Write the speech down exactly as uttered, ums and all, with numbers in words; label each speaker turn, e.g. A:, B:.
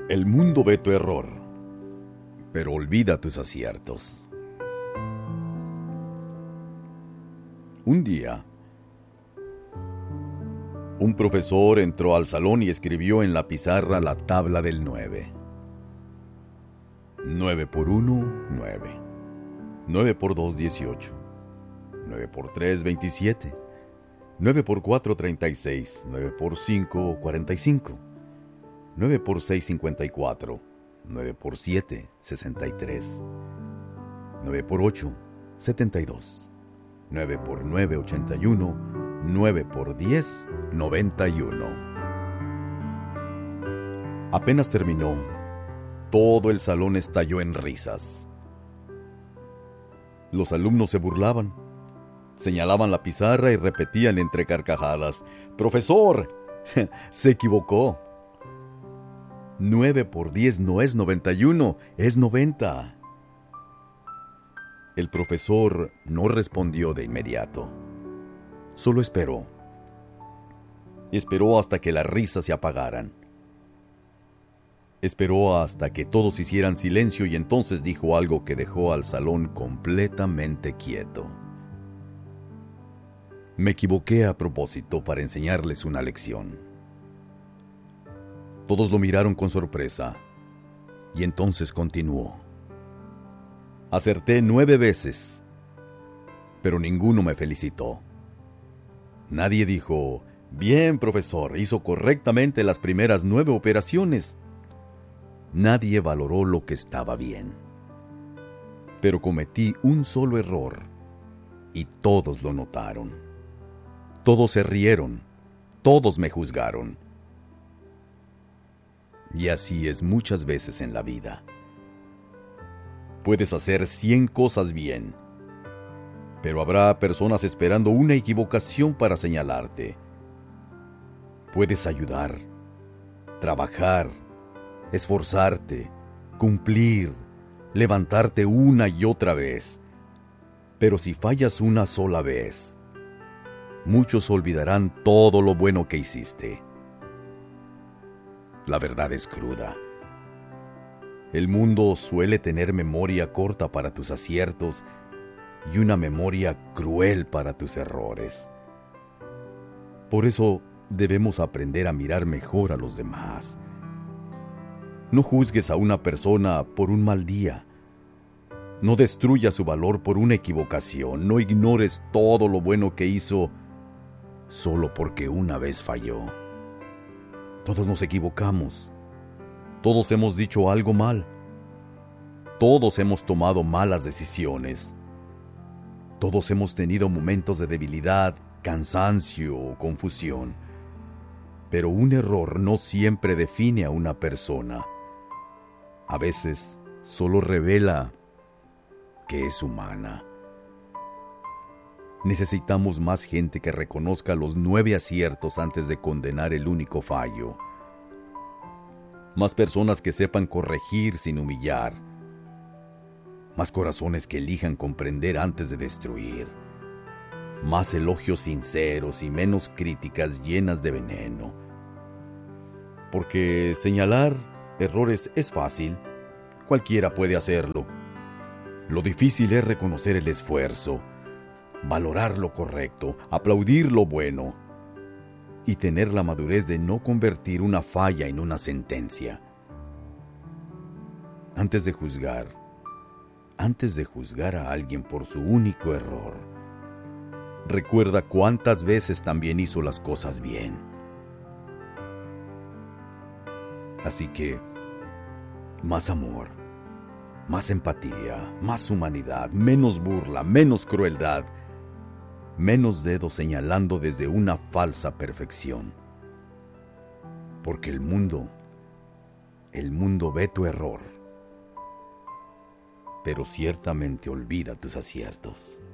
A: El mundo ve tu error, pero olvida tus aciertos. Un día, un profesor entró al salón y escribió en la pizarra la tabla del nueve. Nueve por uno, nueve. Nueve por dos, dieciocho. Nueve por tres, veintisiete. Nueve por cuatro, treinta y seis. Nueve por cinco, cuarenta y cinco. Nueve por seis, cincuenta y cuatro. Nueve por siete, sesenta y tres. Nueve por ocho, setenta y dos. Nueve por nueve, ochenta y uno. Nueve por diez, noventa y uno. Apenas terminó, todo el salón estalló en risas. Los alumnos se burlaban, señalaban la pizarra y repetían entre carcajadas: «Profesor, se equivocó. Nueve por diez no es noventa y uno, es noventa». El profesor no respondió de inmediato. Solo esperó. Esperó hasta que las risas se apagaran. Esperó hasta que todos hicieran silencio y entonces dijo algo que dejó al salón completamente quieto. «Me equivoqué a propósito para enseñarles una lección». Todos lo miraron con sorpresa y entonces continuó. «Acerté nueve veces, pero ninguno me felicitó. Nadie dijo: «Bien, profesor, hizo correctamente las primeras nueve operaciones». Nadie valoró lo que estaba bien. Pero cometí un solo error y todos lo notaron. Todos se rieron, todos me juzgaron. Y así es muchas veces en la vida. Puedes hacer cien cosas bien, pero habrá personas esperando una equivocación para señalarte. Puedes ayudar, trabajar, esforzarte, cumplir, levantarte una y otra vez. Pero si fallas una sola vez, muchos olvidarán todo lo bueno que hiciste. La verdad es cruda. El mundo suele tener memoria corta para tus aciertos y una memoria cruel para tus errores. Por eso debemos aprender a mirar mejor a los demás. No juzgues a una persona por un mal día. No destruyas su valor por una equivocación. No ignores todo lo bueno que hizo solo porque una vez falló. Todos nos equivocamos. Todos hemos dicho algo mal. Todos hemos tomado malas decisiones. Todos hemos tenido momentos de debilidad, cansancio o confusión. Pero un error no siempre define a una persona. A veces solo revela que es humana. Necesitamos más gente que reconozca los nueve aciertos antes de condenar el único fallo. Más personas que sepan corregir sin humillar. Más corazones que elijan comprender antes de destruir. Más elogios sinceros y menos críticas llenas de veneno. Porque señalar errores es fácil. Cualquiera puede hacerlo. Lo difícil es reconocer el esfuerzo, valorar lo correcto, aplaudir lo bueno y tener la madurez de no convertir una falla en una sentencia. Antes de juzgar, antes de juzgar a alguien por su único error, recuerda cuántas veces también hizo las cosas bien. Así que, más amor, más empatía, más humanidad, menos burla, menos crueldad, menos dedos señalando desde una falsa perfección. Porque el mundo, el mundo ve tu error, pero ciertamente olvida tus aciertos.